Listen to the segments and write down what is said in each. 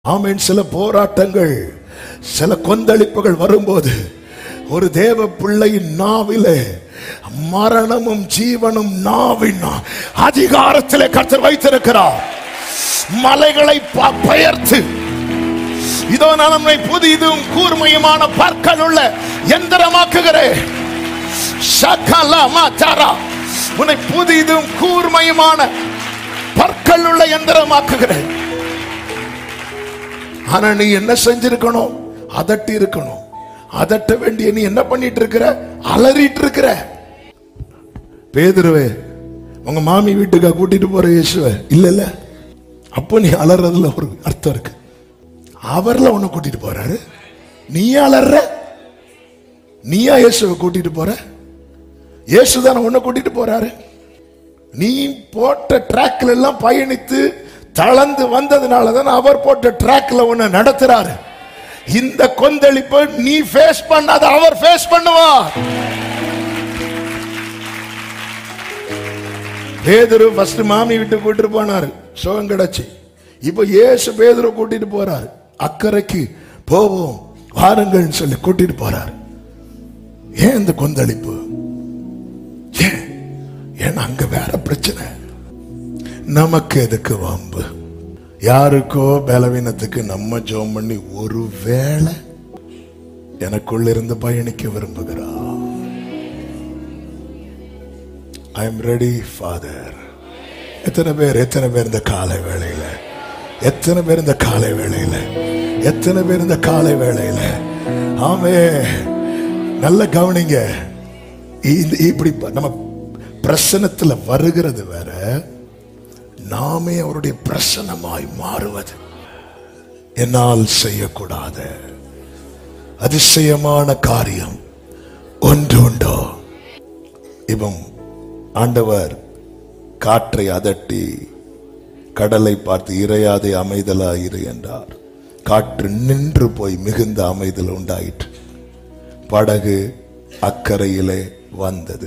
ஆமென். சில போராட்டங்கள், சில கொந்தளிப்புகள் வரும்போது ஒரு தேவ பிள்ளையின் நாவிலே மரணமும் ஜீவனும் நாவின் அதிகாரத்திலே கர்த்தர் வைத்திருக்கிறார். மலைகளை பெயர்த்து, இதோ நான் நம்மை புதிதும் கூர்மையுமான பற்கள் உள்ள எந்திரமாக்குகிறேன். உன்னை புதிதும் கூர்மையுமான பற்கள் உள்ள எந்திரமாக்குகிறேன். ஆனா நீ என்ன செஞ்சிருக்கணும்? அதட்டி இருக்கணும். அதட்ட வேண்டிய நீ என்ன பண்ணிட்டு இருக்கிற? அலறிட்டு இருக்கிற. பேதுருவே, உங்க மாமி வீட்டுக்கா கூட்டிட்டு போற இயேசுவ? இல்ல இல்ல, அப்போ நீ அலறதுல ஒரு அர்த்தம் இருக்கு. அவர்ல உன்னை கூட்டிட்டு போறாரு, நீ அலற. நீயா இயேசுவை கூட்டிட்டு போற? இயேசுதான உன்னை கூட்டிட்டு போறாரு. நீ போட்ட டிராக்ல எல்லாம் பயணித்து தளர்ந்து வந்ததுனாலதான் அவர் போட்ட டிராக்ல உன்னை நடத்துறாரு. இந்த கொந்தளிப்பு நீ ஃபேஸ் பண்ணாத அவர் ஃபேஸ் பண்ணுவார். பேதுரு ஃபர்ஸ்ட் மாமி விட்டு கூட்டிட்டு போனாரு, சுகம் கிடைச்சு. இப்ப இயேசு பேதுரு கூட்டிட்டு போறாரு. அக்கறைக்கு போவோம் வாருங்கள் சொல்லி கூட்டிட்டு போறாரு. ஏன் இந்த கொந்தளிப்பு? ஏன்னா அங்க வேற பிரச்சனை. நமக்கு எதுக்கு வம்பு? யாருக்கோ பலவீனத்துக்கு நம்ம ஜெபம் பண்ணி ஒருவேளை எனக்குள்ள இருந்து பயணிக்க விரும்புகிறார். I am ready father. எத்தனை பேர் இந்த காலை வேளையில, எத்தனை பேர் இந்த காலை வேளையில, எத்தனை பேர் இந்த காலை வேளையில? ஆமே, நல்ல கவனிங்க. இப்படி நம்ம பிரசனத்துல வருகிறது வேற, நாமே அவருடைய பிரசன்னமாய் மாறுவது. என்னால் செய்யக்கூடாத அதிசயமான காரியம் ஒன்று உண்டோ? இவன் ஆண்டவர் காற்றை அதட்டி கடலை பார்த்து இறையாதே அமைதலாயிரு என்றார். காற்று நின்று போய் மிகுந்த அமைதல் உண்டாயிற்று. படகு அக்கறையிலே வந்தது.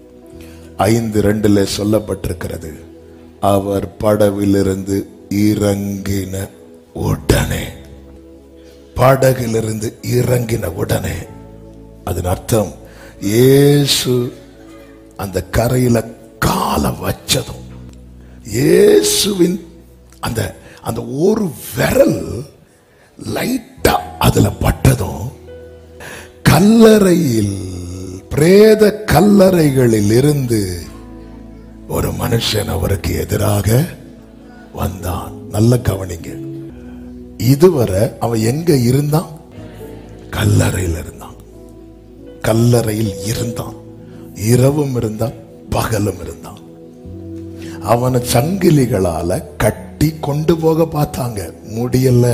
5:2 சொல்லப்பட்டிருக்கிறது, அவர் படவிலிருந்து இறங்கின உடனே. படகிலிருந்து இறங்கின உடனே, அதன் அர்த்தம் இயேசு அந்த கரையில கால வச்சதும், இயேசுவின் அந்த அந்த ஒரு விரல் லைட்டா அதுல பட்டதும், கல்லறையில் பிரேத கல்லறைகளில் இருந்து ஒரு மனுஷன் அவருக்கு எதிராக வந்தான். நல்ல கவனிங்க. இதுவரை அவன் எங்க இருந்தான்? கல்லறையில் இருந்தான். கல்லறையில் இருந்தான். இரவும் இருந்தான், பகலும் இருந்தான். அவனை சங்கிலிகளால கட்டி கொண்டு போக பார்த்தாங்க, முடியல.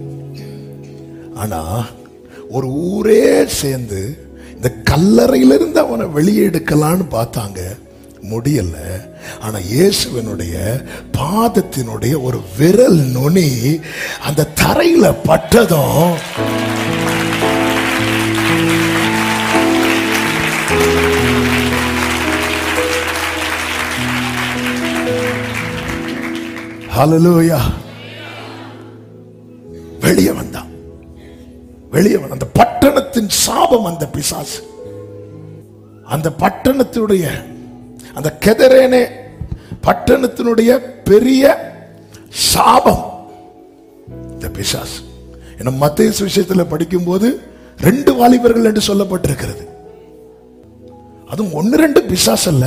ஆனா ஒரு ஊரே சேர்ந்து இந்த கல்லறையிலிருந்து அவனை வெளியே எடுக்கலான்னு பார்த்தாங்க, முடியல. ஆனா இயேசுவினுடைய பாதத்தினுடைய ஒரு விரல் நுனி அந்த தரையில பட்டதும், ஹல்லேலூயா, வெளியே வந்தான். வெளியே வந்த அந்த பட்டணத்தின் சாபம், அந்த பிசாசு, அந்த பட்டணத்தினுடைய அந்த கெதரேனே பட்டணத்தினுடைய பெரிய சாபம் இந்த பிசாசு. என்ன மத்தேயு சுவிசேஷத்தில் படிக்கும் போது 2 வாலிபர்கள் என்று சொல்லப்பட்டிருக்கிறது. அதுவும் 1-2 பிசாசு அல்ல,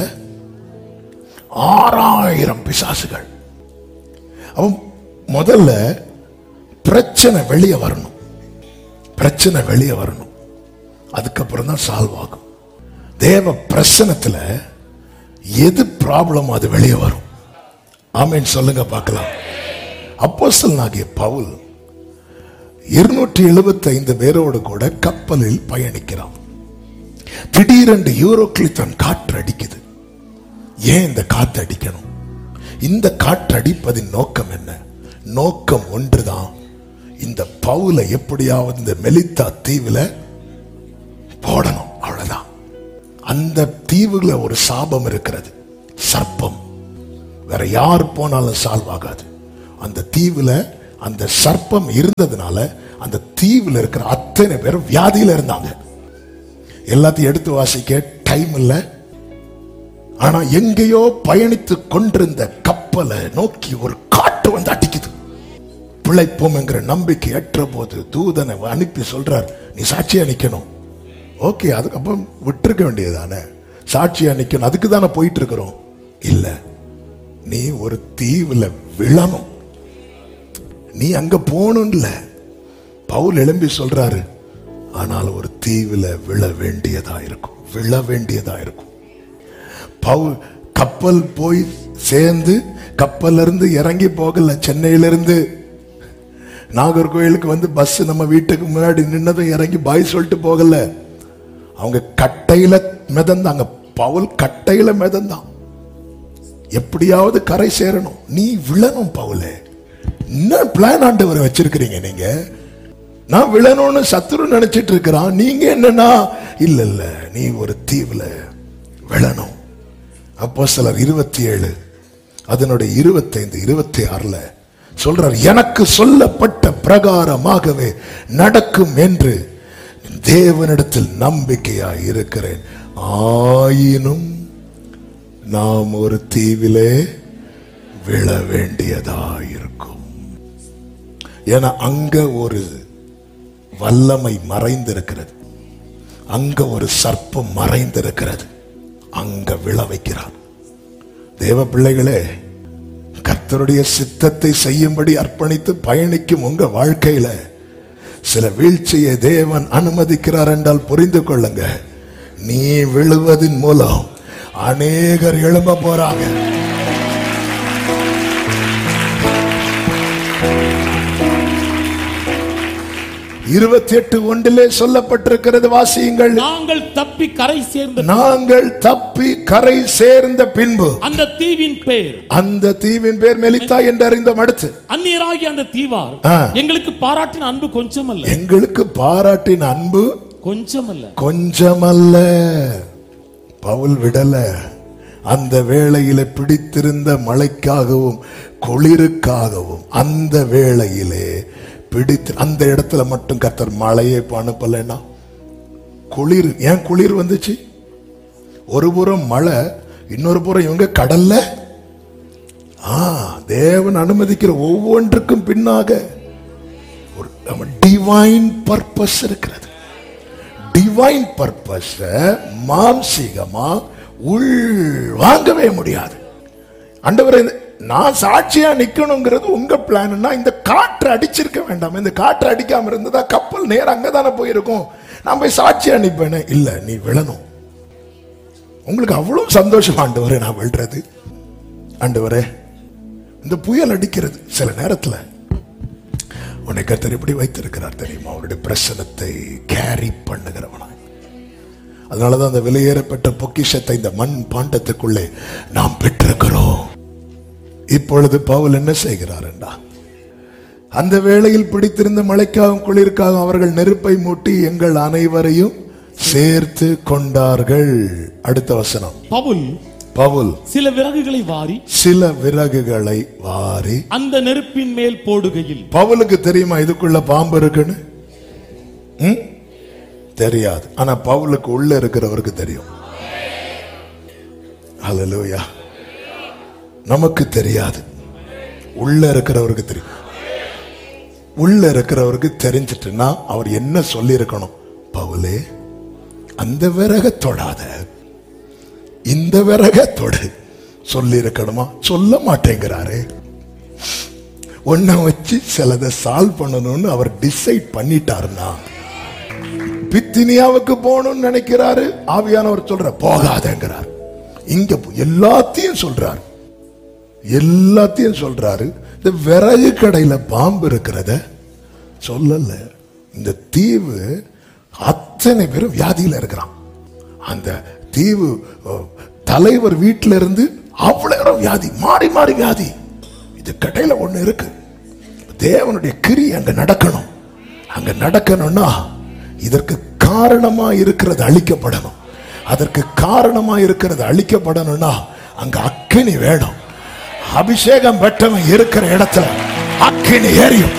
6000 பிசாசுகள். அவன் முதல்ல பிரச்சனை வெளியே வரணும், பிரச்சனை வெளியே வரணும், அதுக்கப்புறம் தான் சால்வ் ஆகும். தேவ பிரசனத்துல எது ப்ராப்ளம் அது வெளியே வரும். ஆமென் சொல்லுங்க பார்க்கலாம். அப்போஸ்தலனாகிய பவுல் 275 பேரோடு கூட கப்பலில் பயணிக்கிறான். திடீரென்று யூரோக்ளித்தான் காற்று அடிக்குது. ஏன் இந்த காற்று அடிக்கணும்? இந்த காற்று அடிப்பதின் நோக்கம் என்ன? நோக்கம் ஒன்றுதான், இந்த பவுலை எப்படியாவது இந்த மெலித்தா தீவுல போடணும், அவ்வளவுதான். அந்த தீவுல ஒரு சாபம் இருக்கிறது, சர்ப்பம். வேற யார் போனாலும் சால்வ் ஆகாது. அந்த தீவுல அந்த சர்ப்பம் இருந்ததுனால அந்த தீவுல இருக்கிற அத்தனை பேரும் வியாதியில இருந்தாங்க. எல்லாத்தையும் எடுத்து வாசிக்க டைம் இல்லை. ஆனா எங்கேயோ பயணித்து கொண்டிருந்த கப்பலை நோக்கி ஒரு காற்று வந்து அடிக்குது. பிழைப்போம் என்கிற நம்பிக்கை ஏற்ற போது தூதனை அனுப்பி சொல்றார், நீ சாட்சியா நிக்கணும். ஓகே, அதுக்கப்புறம் விட்டுருக்க வேண்டியதானே, சாட்சியா நிக்கணும், அதுக்கு தானே போயிட்டு இருக்கிறோம். இல்ல, நீ ஒரு தீவுல விழணும், நீ அங்க போகணும். இல்ல, பவுல் எழும்பி சொல்றாரு, ஆனால் ஒரு தீவுல விழ வேண்டியதா இருக்கும், விழ வேண்டியதா இருக்கும். பவுல் கப்பல் போய் சேர்ந்து கப்பல்ல இருந்து இறங்கி போகல. சென்னையிலிருந்து நாகர்கோயிலுக்கு வந்து பஸ் நம்ம வீட்டுக்கு முன்னாடி நின்னதும் இறங்கி பாய் சொல்லிட்டு போகல. அவங்க கட்டையில மிதந்தாங்க. பவுல் கட்டையில மிதந்தான். எப்படியாவது கரை சேரணும், நீ விழணும். பவுலே, என்ன பிளான் ஆண்டவரை வச்சிருக்கிறீங்க நீங்க? நான் விழணும்னு சத்துரு நினைச்சிட்டு இருக்கிறான். நீங்க என்னன்னா, இல்ல இல்ல, நீ ஒரு தீவுல விழணும். அப்போஸ்தலர் 27 அதனுடைய 25 26 சொல்றார், எனக்கு சொல்லப்பட்ட பிரகாரமாகவே நடக்கும் என்று தேவனிடத்தில் நம்பிக்கையாய் இருக்கிறேன். ஆயினும் நாம் ஒரு தீவிலே விழ வேண்டியதாயிருக்கும். ஏன்னா அங்க ஒரு வல்லமை மறைந்திருக்கிறது, அங்க ஒரு சர்ப்பம் மறைந்திருக்கிறது, அங்க விழ வைக்கிறார். தேவ பிள்ளைகளே, கர்த்தருடைய சித்தத்தை செய்யும்படி அர்ப்பணித்து பயணிக்கும் உங்க வாழ்க்கையில சில வீழ்ச்சியை தேவன் அனுமதிக்கிறார் என்றால் புரிந்து கொள்ளுங்க, நீ விழுவதின் மூலம் அநேகர் எழும்ப போறாங்க. இருபத்தி 28 சொல்லப்பட்டிருக்கிறது, வாசியுங்கள். நாங்கள் தப்பி கரை சேர்ந்த பின்பு அந்த தீவின் பேர் மெலித்தா என்று அறிந்தோம். அடுத்து, அந்நியராகிய அந்த தீவார் எங்களுக்கு பாராட்டின அன்பு கொஞ்சமல்ல, எங்களுக்கு பாராட்டின அன்பு கொஞ்சமல்ல. பவுல் விடல. அந்த வேளையில பிடித்திருந்த மழைக்காகவும் குளிருக்காகவும் அந்த வேளையிலே பிடித்து, அந்த இடத்துல மட்டும் கர்த்தர் மழையை அனுப்பலைன்னா குளிர். ஏன் குளிர் வந்துச்சு? ஒரு புறம் மழை, இன்னொரு புறம் இவங்க கடல்ல. தேவன் அனுமதிக்கிற ஒவ்வொன்றுக்கும் பின்னாக ஒரு டிவைன் பர்பஸ் இருக்கிறது. டிவைன் பர்பஸ் மாம்சீகமா உள் வாங்கவே முடியாது. ஆண்டவரே, நான் சாட்சியா நிக்கணுங்கிறது உங்க பிளான்னா இந்த காற்று அடிச்சிருக்க வேண்டாம். இந்த காற்று அடிக்காம இருந்ததா கப்பல் நேரம் அங்கதானே போயிருக்கும், நான் போய் சாட்சியா நிப்பேனே. இல்ல, நீ விழணும். உங்களுக்கு அவ்வளவு சந்தோஷம், ஆண்டவரே நான் விழுறது. ஆண்டவரே, இந்த புயல் அடிக்கிறது சில நேரத்துல உன்னை கர்த்தர் எப்படி வைத்திருக்கிறார் தெரியுமா? அவருடைய பிரசனத்தை கேரி பண்ணுகிறவனா. அதனாலதான் அந்த விலையேறப்பட்ட பொக்கிஷத்தை இந்த மண் பாண்டத்துக்குள்ளே நாம் பெற்றிருக்கிறோம். இப்பொழுது பவுல் என்ன செய்கிறார் என்றா, அந்த வேளையில் பிடித்திருந்த மழைக்காகவும் குளிர்க்காகவும் அவர்கள் நெருப்பை மூட்டி எங்கள் அனைவரையும் சேர்த்து கொண்டார்கள். அடுத்த வசனம், பவுல் சில விறகுகளை வாரி அந்த நெருப்பின் மேல் போடுகையில். பவுலுக்கு தெரியுமா இதுக்குள்ள பாம்பு இருக்குன்னு? தெரியாது. ஆனா பவுலுக்கு உள்ள இருக்கிறவருக்கு தெரியும். ஹல்லேலூயா. நமக்கு தெரியாது, உள்ள இருக்கிறவருக்கு தெரியும். உள்ள இருக்கிறவருக்கு தெரிஞ்சிட்டுன்னா அவர் என்ன சொல்லி இருக்கணும்? பவுலே, அந்த விறக தொடாத, இந்த விறக தொடு சொல்லி இருக்கணுமா? சொல்ல மாட்டேங்கிறாரு. ஒன்ன வச்சு சிலதை சால்வ் பண்ணணும்னு அவர் டிசைட் பண்ணிட்டாருன்னா, பித்தினியாவுக்கு போகணும்னு நினைக்கிறாரு, ஆவியானவர் சொல்ற போகாதேங்கிறார். இங்க எல்லாத்தையும் சொல்றாரு, எல்லாத்தையும் சொல்றாரு. இந்த விறகு கடையில பாம்பு இருக்கிறத சொல்லல. இந்த தீவு அத்தனை பேரும் வியாதியில இருக்கிறான். அந்த தீவு தலைவர் வீட்டில இருந்து அவ்வளவு வியாதி, மாறி மாறி வியாதி. இது கடையில ஒண்ணு இருக்கு. தேவனுடைய கிரி அங்க நடக்கணும். அங்க நடக்கணும்னா இதற்கு காரணமா இருக்கிறது அழிக்கப்படணும். அதற்கு காரணமா இருக்கிறது அழிக்கப்படணும்னா அங்க அக்கினி வேணும். அபிஷேகம் பெற்றவன் இருக்கிற இடத்துல அக்கினி எரியும்.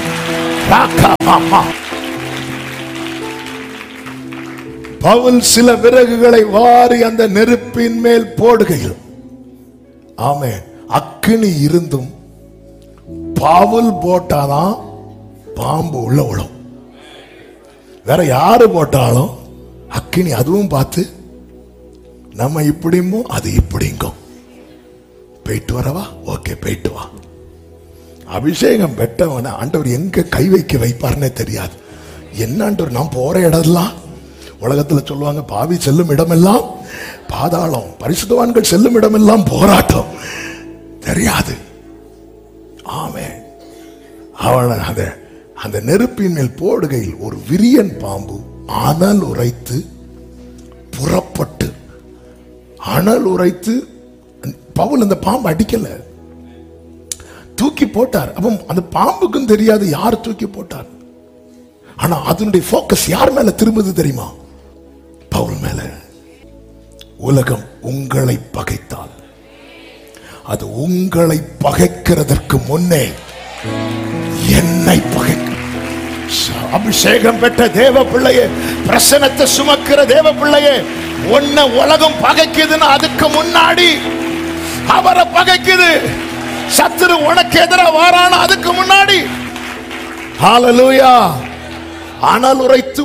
பவுல் சில விறகுகளை வாரி அந்த நெருப்பின் மேல் போடுகையில், ஆமென், அக்கினி இருந்தும் பவுல் போட்டாதான் பாம்பு உள்ள விழும். வேற யாரு போட்டாலும் அக்கினி அதுவும் பார்த்து நம்ம இப்படிமோ அது இப்படிங்கோ. போயிட்டு வரவா? ஓகே, போயிட்டு வா. அபிஷேகம் பெற்றவன ஆண்டவர் எங்க கை வைப்பார்னே தெரியாது. என்ன ஆண்டவர், நான் போற இடம்லாம், உலகத்துல சொல்லுவாங்க பாவி செல்லும் இடமெல்லாம் பாதாளம், பரிசுத்தவான்கள் செல்லும் இடமெல்லாம் போராட்டம். தெரியாது. ஆமென். அவன் அந்த நெருப்பின் மேல் போடுகையில் ஒரு விரியன் பாம்பு அனல் உரைத்து புறப்பட்டு, அனல் உரைத்து, பவுல் அந்த பாம்பு அடிக்கல, தூக்கி போட்டார். அப்ப அந்த பாம்புக்கும் தெரியாது யார் தூக்கி போட்டார். ஆனா அதனுடைய போக்கஸ் யார் மேல திரும்புது தெரியுமா? பவுல் மேல. உலகம் உங்களை பகைத்தால் அது உங்களை பகைக்கிறதற்கு முன்னே என்னை பகைக்கும். அபிஷேகம் பெற்ற தேவ பிள்ளையே, பிரசனத்தை சுமக்கிற தேவ பிள்ளையே, உன்னை உலகம் பகைக்குதுன்னு அதுக்கு முன்னாடி அவரை பகைக்குது. சத்துரு உனக்கு எதிராக வாரான அதுக்கு முன்னாடி. ஹல்லேலூயா. அனல் உரைத்து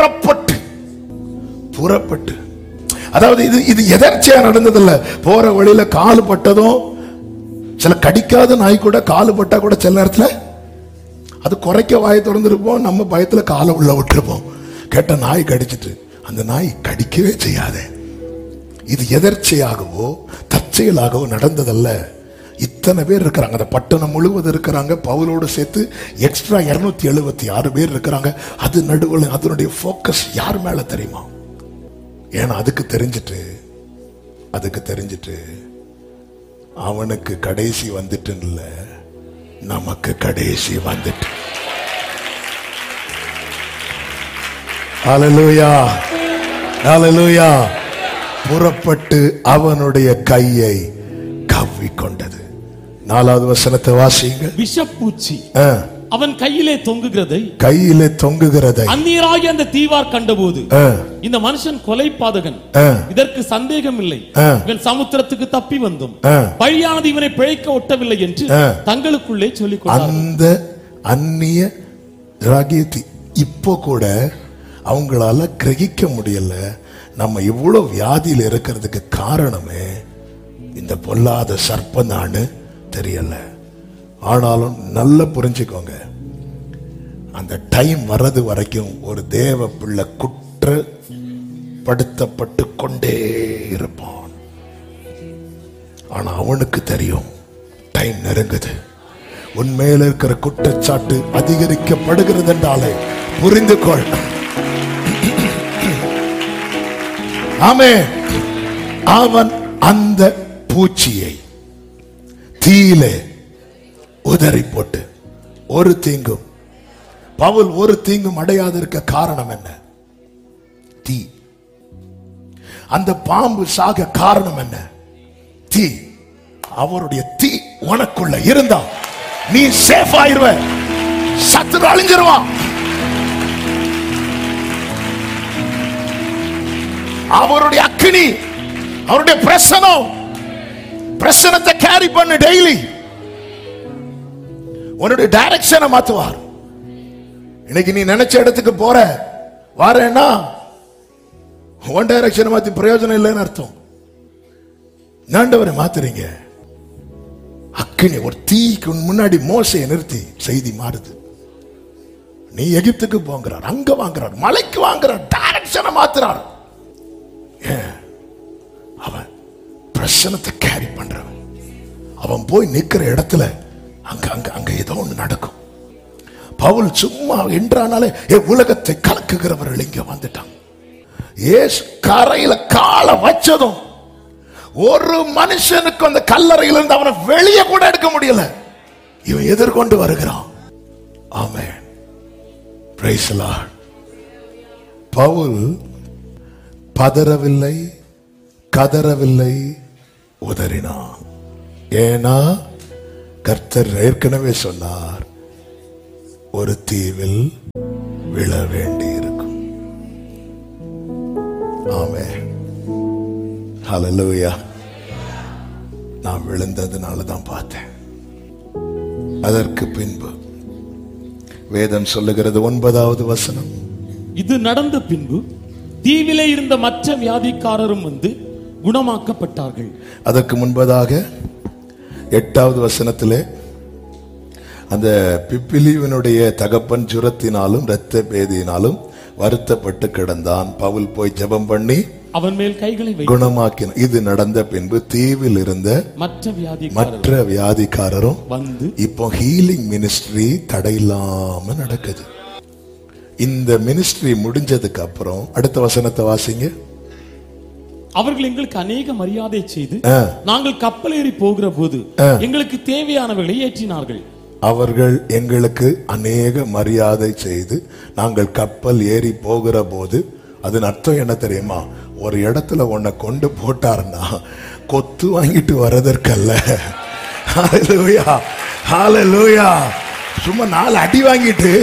புறப்பட்டு, அதாவது இது எதர்ச்சியா நடந்ததில்ல. போற வழியில காலு பட்டதும், சில கடிக்காத நாய் கூட காலு பட்டா கூட சில நேரத்துல அது குறைக்க வாயை திறந்துருப்போம், நம்ம பயத்துல காலை உள்ள விட்டுருப்போம். கேட்ட நாய் கடிச்சிட்டு, அந்த நாய் கடிக்கவே செய்யாதே. இது எதர்ச்சியாகவோ தற்செயலாகவோ நடந்ததல்ல. இத்தனை பேர் இருக்கிறாங்க, அந்த பட்டணம் முழுவதும் இருக்கிறாங்க. பவுலோடு சேர்த்து எக்ஸ்ட்ரா 276 பேர் இருக்கிறாங்க. அது நடுவில் அதனுடைய போக்கஸ் யார் மேல தெரியுமா? ஏன்னா அதுக்கு தெரிஞ்சிட்டு அவனுக்கு கடைசி வந்துட்டு இல்ல, நமக்கு கடைசி வந்துட்டு. ஹல்லேலூயா, ஹல்லேலூயா. புறப்பட்டு அவனுடைய கையை கவ்விக்கொண்டது. 4வது வசனத்தை வாசிங்க. விஷப்பூச்சி அவன் கையிலே தொங்குகிறதை அந்நியராகிய அந்த தீவார் கண்டபோது, இந்த மனுஷன் கொலைபாதகன், இதற்கு சந்தேகம் இல்லை, இவன் சமுத்திரத்துக்கு தப்பி வந்தும் பழியானது இவனை பிழைக்க ஒட்டவில்லை என்று தங்களுக்குள்ளே சொல்லிக் கொண்டார்கள். அந்த அந்நிய இப்போ கூட அவங்களால கிரகிக்க முடியல. நம்ம இவ்வளவு வியாதியில் இருக்கிறதுக்கு காரணமே இந்த பொல்லாத சர்ப்பந்தான்னு தெரியல. ஆனாலும் நல்லா புரிஞ்சுக்கோங்க, அந்த டைம் வர்றது வரைக்கும் ஒரு தேவ பிள்ளை குற்றப்படுத்தப்பட்டு கொண்டே இருப்பான். ஆனா அவனுக்கு தெரியும் டைம் நெருங்குது. உண்மையில இருக்கிற குற்றச்சாட்டு அதிகரிக்கப்படுகிறது என்றாலே புரிந்து கொள். ஆமென். அவன் அந்த பூச்சியை தீயிலே உதறி போட்டு ஒரு தீங்கும், பவுல் ஒரு தீங்கும் அடையாது இருக்க காரணம் என்ன? தீ. அந்த பாம்பு சாக காரணம் என்ன? தீ. அவருடைய தீ உனக்குள்ள இருந்தா நீ சேஃப் ஆயிருவ, சத்துரு அழிஞ்சிருவான். அவருடைய அக்கினி, அவருடைய பிரசனத்தை கேரி பண்ணு. டெய்லி உன்னுடைய டைரக்ஷனை மாத்துவார். இன்னைக்கு நீ நினைச்ச இடத்துக்கு போற வாரேன்னா உன் டைரக்ஷனை மாத்தி பிரயோஜனம் இல்லைன்னு அர்த்தம். ஆண்டவரை மாத்துறீங்க. அக்கினி ஒரு தீக்கு முன்னாடி மோசையை நிறுத்தி செய்தி மாறுது. நீ எகிப்துக்கு போங்கிறார், அங்க வாங்குறார், மலைக்கு வாங்குறார், டைரக்ஷனை மாத்துறார். அவன் பிரசனத்தை கேரி பண்றவன். அவன் போய் நிக்கிற இடத்துல அங்க ஏதோ ஒண்ணு நடக்கும். பவுல் சும்மா என்றானாலே உலகத்தை கலக்குகிறவர்கள் இங்க வந்துட்டான். ஏசு கரையில காலை வச்சதும் ஒரு மனுஷனுக்கு அந்த கல்லறையில இருந்து அவனை வெளியே கூட எடுக்க முடியல. இவன் எதிர்கொண்டு வருகிறான். ஆமென். Praise the Lord. பவுல் பதறவில்லை, கதறவில்லை, உதறினான். ஏனா கர்த்தர் ஏற்கனவே சொன்னார், ஒரு தீவில் விழ வேண்டி இருக்கும். ஆமென். ஹல்லேலூயா. நான் விழுந்ததுனால தான் பார்த்தேன். அதற்கு பின்பு வேதம் சொல்லுகிறது 9வது வசனம், இது நடந்த பின்பு தீவிலே இருந்த மற்ற வியாதிக்காரரும் வந்து குணமாக்கப்பட்டார்கள். அதற்கு முன்பதாக 8வது வசனத்திலே அந்த பிப்பிலிவனுடைய தகப்பன் ஜுரத்தினாலும் இரத்த பேதியினாலும் வருத்தப்பட்டு கிடந்தான். பவுல் போய் ஜெபம் பண்ணி அவன் மேல் கைகளை குணமாக்கினான். இது நடந்த பின்பு தீவில் இருந்த மற்ற வியாதிக்காரரும் வந்து இப்போ ஹீலிங் மினிஸ்ட்ரி தடையில்லாம நடக்குது. இந்த மினிஸ்ட்ரி முடிஞ்சதுக்கு அப்புறம் அடுத்த வசனத்தை வாசிங்க. அவர்கள் எங்களுக்கு அநேக மரியாதை செய்து நாங்கள் கப்பல் ஏறி போகிற போது எங்களுக்கு தேவையானவர்களை ஏற்றினார்கள். அவர்கள் எங்களுக்கு அநேக மரியாதை செய்து நாங்கள் கப்பல் ஏறி போகிற போது, அதன் அர்த்தம் என்ன தெரியுமா? ஒரு இடத்துல உன்னை கொண்டு போட்டாருன்னா கொத்து வாங்கிட்டு வர்றதற்கல்ல. ஹல்லேலூயா, ஹல்லேலூயா. சும்மா 4 அடி வாங்கிட்டு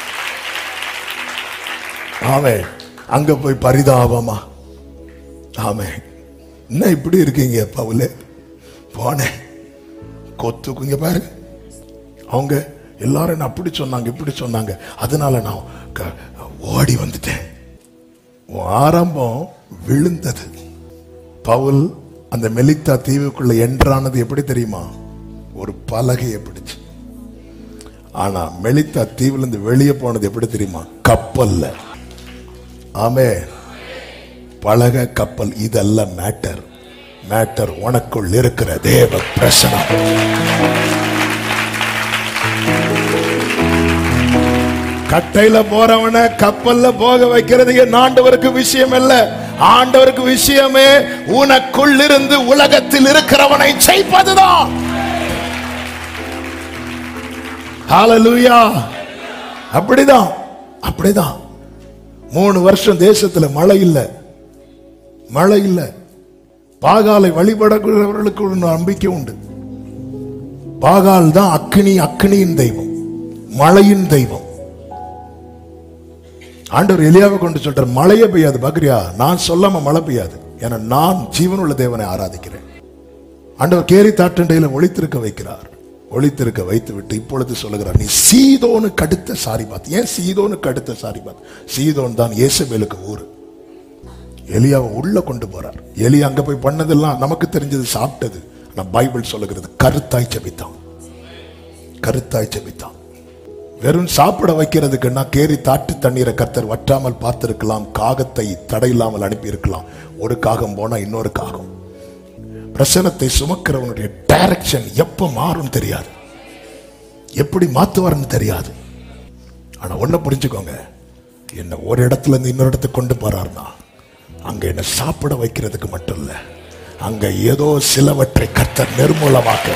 ஆமென் அங்க போய் பரிதாபமா, ஆமென் என்ன இப்படி இருக்கீங்க பவுலே, போனேன் கொத்துக்குங்க பாரு. அவங்க எல்லாரும் என்ன அப்படி சொன்னாங்க இப்படி சொன்னாங்க, அதனால நான் ஓடி வந்துட்டேன். ஆரம்பம் விழுந்தது. பவுல் அந்த மெலித்தா தீவுக்குள்ள என்றானது எப்படி தெரியுமா? ஒரு பலகையை பிடிச்சு. ஆனா மெலித்தா தீவுல இருந்து வெளியே போனது எப்படி தெரியுமா? கப்பல்ல. ஆமே, பலகை கப்பல் இதல்ல மேட்டர். மேட்டர் உனக்குள் இருக்கிற தேவ பிரசனம். கட்டையில போறவன கப்பல்ல போக வைக்கிறது ஆண்டவருக்கு விஷயம் இல்ல. ஆண்டவருக்கு விஷயமே உனக்குள் இருந்து உலகத்தில் இருக்கிறவனை ஜெயிப்பதுதான். ஹல்லேலூயா. அப்படிதான், அப்படிதான். 3 வருஷம் தேசத்துல மழை இல்ல, மழை இல்ல. பாகாலை வழிபடக்கூடியவர்களுக்கு ஒரு நம்பிக்கை உண்டு. பாகால் தான் அக்கினியின் தெய்வம், மழையின் தெய்வம். ஆண்டவர் எலியாவை கொண்டு சொல்றார், மழையே பெய்யாது பாக்குறியா, நான் சொல்லாம மழை பெய்யாது, ஏன்னா நான் ஜீவனுள்ள தேவனை ஆராதிக்கிறேன். ஆண்டவர் கேரி தாட்டண்டையில ஒளித்திருக்க வைக்கிறார். ஒளித்திருக்க வைத்து விட்டு இப்பொழுது சொல்லுகிறார், நீ சீதோனுக்கு அடுத்த சாரிபாத். ஏன் சீதோனுக்கு அடுத்த சாரிபாத்? சீதோன் தான் இயேசபேலுக்கு ஊரு. எலியாவை உள்ள கொண்டு போறார். எலியா அங்க போய் பண்ணதெல்லாம் நமக்கு தெரிஞ்சது, சாப்பிட்டது. நான் பைபிள் சொல்லுகிறது கருத்தாய் ஜெபித்தான், கருத்தாய் ஜெபித்தான். வெறும் சாப்பிட வைக்கிறதுக்குன்னா கேரி தாட்டு தண்ணீரை கர்த்தர் வற்றாமல் பார்த்திருக்கலாம், காகத்தை தடையில்லாமல் அனுப்பி இருக்கலாம். ஒரு காகம் போனா இன்னொரு காகம். பிரசனத்தை சுமக்கிறவனுடைய டைரக்ஷன் எப்ப மாறும் தெரியாது, எப்படி மாத்துவார்னு தெரியாது. ஆனா ஒண்ணு புரிஞ்சுக்கோங்க, என்ன ஒரு இடத்துல இருந்து இன்னொரு இடத்துக்கு கொண்டு போறாருன்னா அங்க என்ன சாப்பிட வைக்கிறதுக்கு மட்டும் இல்ல, அங்க ஏதோ சிலவற்றை கர்த்தர் நிர்மூலமாக்க.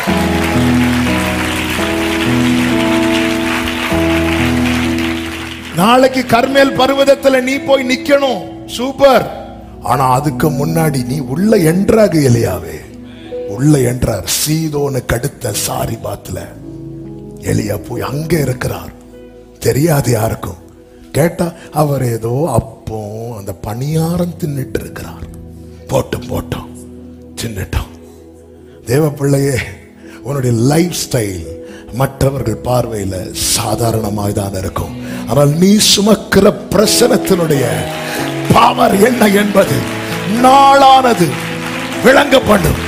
நாளைக்கு கர்மேல் பர்வதத்துல நீ போய் நிக்கணும், சூப்பர். ஆனா அதுக்கு முன்னாடி நீ உள்ள என்றாக எலியாவே, உள்ள என்றார். சீதோனுக்கு அடுத்த சாரிபாத்ல எலியா போய் அங்க இருக்கிறார். தெரியாது யாருக்கும். கேட்டா அவர் ஏதோ அப்போ அந்த பணியாரம் தின்னுட்டு இருக்கிறார். போட்டோம் சின்னட்டோம். தேவ பிள்ளையே, உன்னுடைய லைஃப் ஸ்டைல் மற்றவர்கள் பார்வையில சாதாரணமாக தான் இருக்கும். ஆனால் நீ சுமக்கிற பிரசனத்தினுடைய பவர் என்ன என்பது நாளானது விளங்கப்படும்.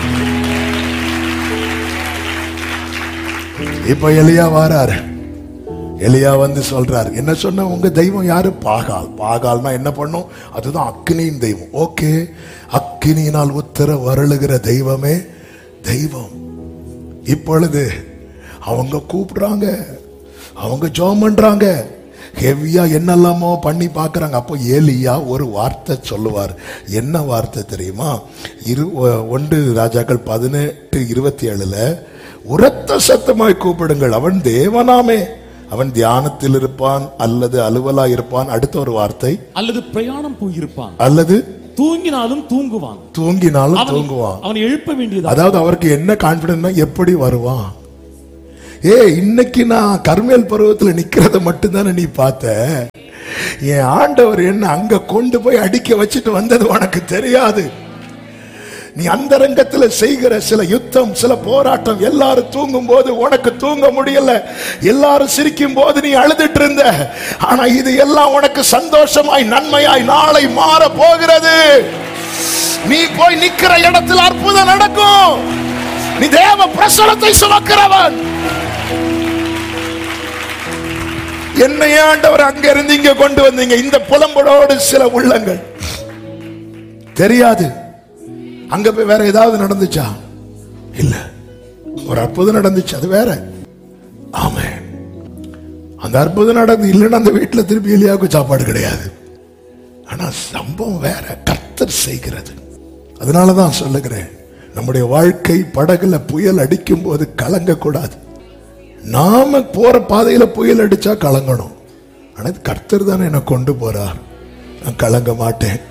இப்ப எலியா வாராரு. எலியா வந்து சொல்றார், என்ன சொன்ன உங்க தெய்வம் யாரு? பாகால். பாகால்னா என்ன பண்ணும்? அதுதான் அக்கினியின் தெய்வம். ஓகே, அக்கினியினால் உத்தர வருளுகிற தெய்வமே தெய்வம். இப்பொழுது அவங்க கூப்பிடுறாங்க, அவங்க ஜெபம் பண்றாங்க, ஹெவியா என்னெல்லாமோ பண்ணி பாக்குறாங்க. அப்போ எலியா ஒரு வார்த்தை சொல்லுவார். என்ன வார்த்தை தெரியுமா? 1 ராஜாக்கள் 18:27 உரத்த சத்தமாய் கூப்பிடுங்கள், அவன் தேவனாமே, அவன் தியானத்தில் இருப்பான் அல்லது அலுவலா இருப்பான். அடுத்த ஒரு வார்த்தை, அல்லது பிரயாணம் போயிருப்பான், அல்லது தூங்கினாலும் தூங்குவான். தூங்கினாலும் தூங்குவான். அவன் எழுப்ப வேண்டியது. அதாவது அவருக்கு என்ன கான்பிடன்ஸ், எப்படி வருவான், இன்னைக்கு நான் கர்மேல் பருவத்தில் நிக்கிறத மட்டும்தானே நீ பார்த்த. என் ஆண்டவர் என்ன அங்க கொண்டு போய் அடிக்க வச்சுட்டு வந்தது உனக்கு தெரியாது. நீ அந்தரங்கத்துல செய்கிற சில யுத்தம், சில போராட்டம், எல்லாரும் தூங்கும் போது உனக்கு தூங்க முடியல, எல்லாரும் சிரிக்கும் போது நீ அழுதுட்டு இருந்த. ஆனா இது எல்லாம் உனக்கு சந்தோஷமாய் நன்மையாய் நாளை மாற போகிறது. நீ போய் நிக்கிற இடத்தில் அற்புதம் நடக்கும். நீ தேவ பிரசன்னத்தை சுமக்கிறவன். என்னை ஆண்டவர் அங்க இருந்து இங்க கொண்டு வந்தீங்க. இந்த புலம்பலோடு சில உள்ளங்கள் தெரியாது. அங்க போய் வேற ஏதாவது நடந்துச்சா? இல்ல, ஒரு அற்புதம் நடந்துச்சு, அது வேற. ஆமென். அந்த அற்புதம் நடந்து இல்லைன்னா அந்த வீட்டுல திருப்பி எலியாவுக்கு சாப்பாடு கிடையாது. ஆனா சம்பவம் வேற, கர்த்தர் செய்கிறது. அதனாலதான் சொல்லுகிறேன், நம்முடைய வாழ்க்கை படகுல புயல் அடிக்கும் போது கலங்க கூடாது. நாம போற பாதையில புயல் அடிச்சா கலங்கணும். ஆனா கர்த்தர் தானே என்னை கொண்டு போறார், நான் கலங்க மாட்டேன்.